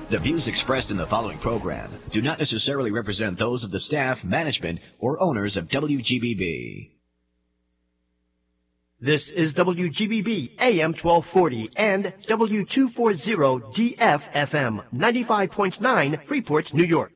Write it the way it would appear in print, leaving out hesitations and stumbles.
The views expressed in the following program do not necessarily represent those of the staff, management, or owners of WGBB. This is WGBB AM 1240 and W240 DF FM 95.9 Freeport, New York.